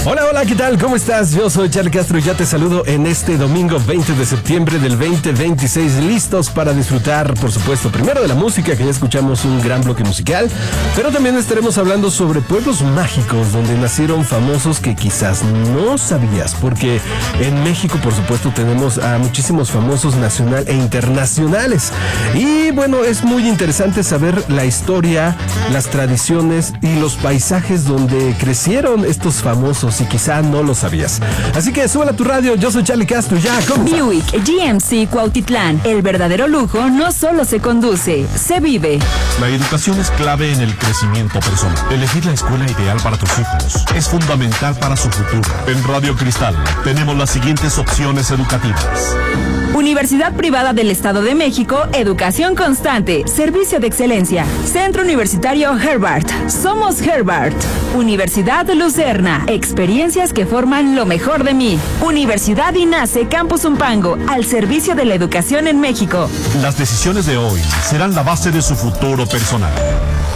Hola, hola, ¿qué tal? ¿Cómo estás? Yo soy Charlie Castro y ya te saludo en este domingo 20 de septiembre del 2026, listos para disfrutar, por supuesto, primero de la música, que ya escuchamos un gran bloque musical, pero también estaremos hablando sobre pueblos mágicos donde nacieron famosos que quizás no sabías, porque en México, por supuesto, tenemos a muchísimos famosos nacional e internacionales. Y bueno, es muy interesante saber la historia, las tradiciones y los paisajes donde crecieron estos famosos y quizá no lo sabías. Así que súbela a tu radio, yo soy Charlie Castro, ya, ¿cómo está? Buick GMC Cuautitlán, el verdadero lujo no solo se conduce, se vive. La educación es clave en el crecimiento personal. Elegir la escuela ideal para tus hijos es fundamental para su futuro. En Radio Cristal tenemos las siguientes opciones educativas. Universidad Privada del Estado de México, educación constante, servicio de excelencia. Centro Universitario Herbart, somos Herbart. Universidad Lucerna, experiencias que forman lo mejor de mí. Universidad INACE Campus Umpango, al servicio de la educación en México. Las decisiones de hoy serán la base de su futuro personal.